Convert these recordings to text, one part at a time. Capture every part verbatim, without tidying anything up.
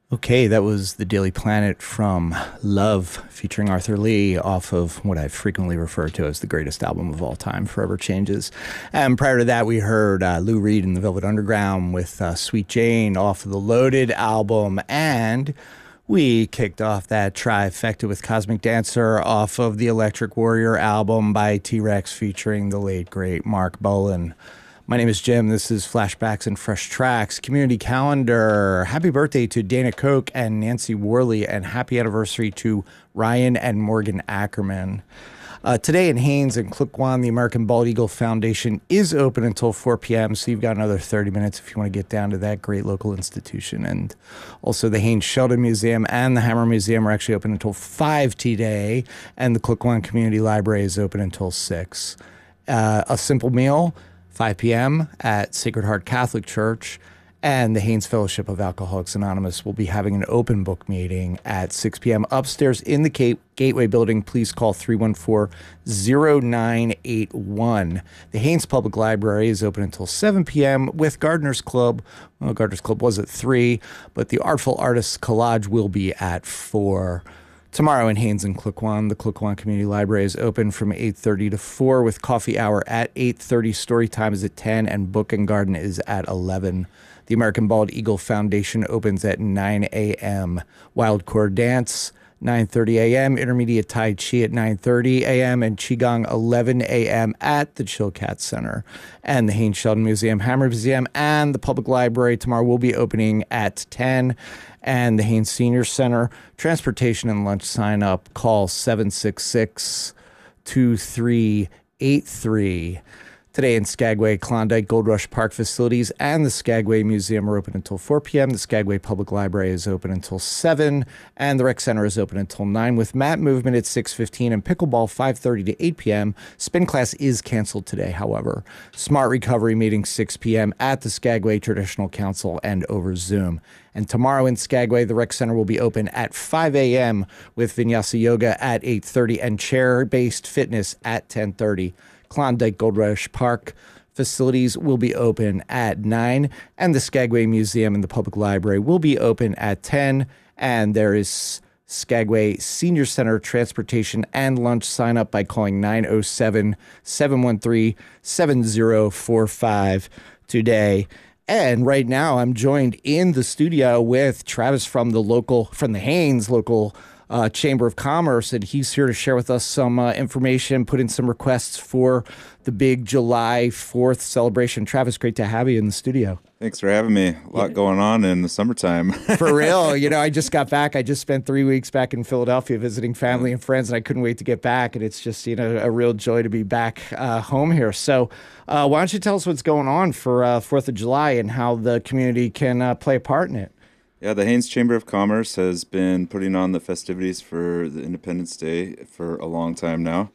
Okay, that was the Daily Planet from Love featuring Arthur Lee off of what I've frequently referred to as the greatest album of all time, Forever Changes. And prior to that, we heard uh, Lou Reed and the Velvet Underground with uh, Sweet Jane off of the Loaded album. And we kicked off that trifecta with Cosmic Dancer off of the Electric Warrior album by T-Rex featuring the late, great Mark Bolan. My name is Jim. This is Flashbacks and Fresh Tracks Community Calendar. Happy birthday to Dana Koch and Nancy Worley, and happy anniversary to Ryan and Morgan Ackerman. Uh, today in Haines and Clickwan, the American Bald Eagle Foundation is open until four p.m., so you've got another thirty minutes if you want to get down to that great local institution. And also the Haines Sheldon Museum and the Hammer Museum are actually open until five today, and the Clickwan Community Library is open until six. Uh, a simple meal, five p.m. at Sacred Heart Catholic Church, and the Haines Fellowship of Alcoholics Anonymous will be having an open book meeting at six p.m. upstairs in the Cape Gateway Building. Please call three one four, zero nine eight one. The Haines Public Library is open until seven p.m. with Gardeners Club. Well, Gardeners Club was at three, but the Artful Artists Collage will be at four. Tomorrow in Haines and Clickwan, the Clickwan Community Library is open from eight thirty to four with coffee hour at eight thirty. Story time is at ten, and Book and Garden is at eleven. The American Bald Eagle Foundation opens at nine a.m. Wild Core Dance, nine thirty a.m. Intermediate Tai Chi at nine thirty a.m. and Qigong, eleven a.m. at the Chilkat Center. And the Haines Sheldon Museum, Hammer Museum, and the Public Library tomorrow will be opening at ten. And the Haines Senior Center, transportation and lunch sign up, call seven six six, two three eight three. Today in Skagway, Klondike, Gold Rush Park facilities and the Skagway Museum are open until four p.m. The Skagway Public Library is open until seven, and the Rec Center is open until nine with mat movement at six fifteen and pickleball five thirty to eight p.m. Spin class is canceled today, however. Smart Recovery meeting six p.m. at the Skagway Traditional Council and over Zoom. And tomorrow in Skagway, the Rec Center will be open at five a.m. with Vinyasa Yoga at eight thirty and chair-based fitness at ten thirty. Klondike Gold Rush Park facilities will be open at nine, and the Skagway Museum and the Public Library will be open at ten, and there is Skagway Senior Center transportation and lunch sign up by calling nine oh seven, seven one three, seven oh four five today. And right now I'm joined in the studio with Travis from the local, from the Haines local Uh, Chamber of Commerce, and he's here to share with us some uh, information, put in some requests for the big July fourth celebration. Travis, great to have you in the studio. Thanks for having me. A lot yeah. going on in the summertime. For real. You know, I just got back. I just spent three weeks back in Philadelphia visiting family and friends, and I couldn't wait to get back. And it's just, you know, a real joy to be back uh, home here. So uh, why don't you tell us what's going on for uh, fourth of July and how the community can uh, play a part in it? Yeah, the Haines Chamber of Commerce has been putting on the festivities for the Independence Day for a long time now.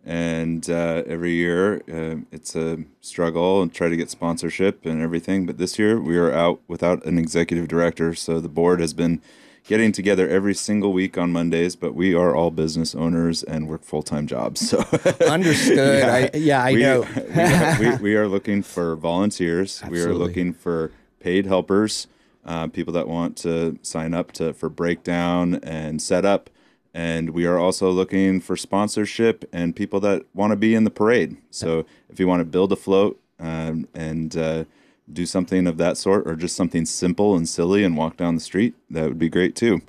And uh, every year uh, it's a struggle and try to get sponsorship and everything. But this year we are out without an executive director. So the board has been getting together every single week on Mondays, but we are all business owners and work full-time jobs. So Understood. yeah, I, yeah, I we, know. we, we, we are looking for volunteers. Absolutely. We are looking for paid helpers. Uh, people that want to sign up to for breakdown and setup, and we are also looking for sponsorship and people that want to be in the parade. So if you want to build a float um, and uh, do something of that sort, or just something simple and silly and walk down the street, that would be great too.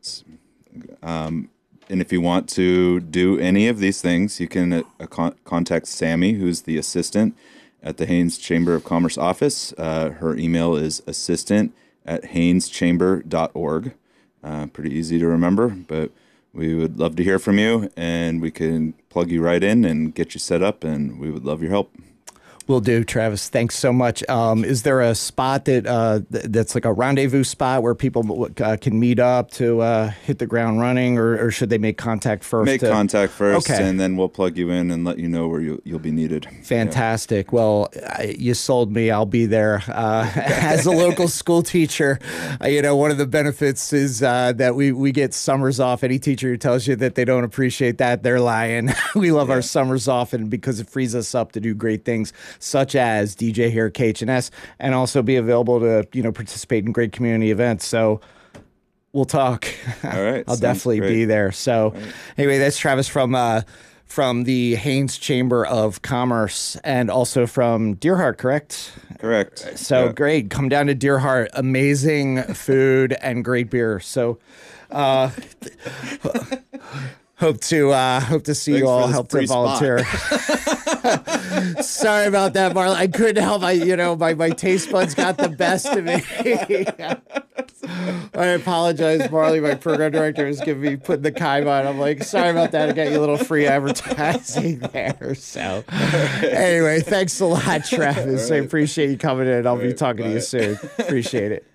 Um, and if you want to do any of these things, you can uh, con- contact Sammy, who's the assistant at the Haines Chamber of Commerce office. Uh, her email is assistant at haines chamber dot org. Uh, pretty easy to remember, but we would love to hear from you, and we can plug you right in and get you set up, and we would love your help. Will do, Travis. Thanks so much. Um, is there a spot that uh, th- that's like a rendezvous spot where people uh, can meet up to uh, hit the ground running, or, or should they make contact first? Make to... contact first, okay. And then we'll plug you in and let you know where you, you'll be needed. Fantastic. Yeah. Well, I, you sold me. I'll be there. Uh, as a local school teacher, uh, you know, one of the benefits is uh, that we, we get summers off. Any teacher who tells you that they don't appreciate that, they're lying. We love yeah. our summers off, and because it frees us up to do great things, such as D J here at K H and S, and also be available to, you know, participate in great community events. So we'll talk. All right. I'll sounds definitely great. be there. So Right. anyway, that's Travis from uh, from the Haines Chamber of Commerce and also from Deer Heart, correct? Correct. So Yeah. great. Come down to Deer Heart. Amazing food and great beer. So uh, hope to uh, hope to see Thanks you for all. this Help to free spot. volunteer. Sorry about that, Marlon. I couldn't help. I, you know, my, my taste buds got the best of me. I apologize, Marley. My program director is giving me putting the kime on. I'm like, sorry about that. I got you a little free advertising there. So, anyway, thanks a lot, Travis. I appreciate you coming in. I'll be right, talking to you bye. soon. Appreciate it.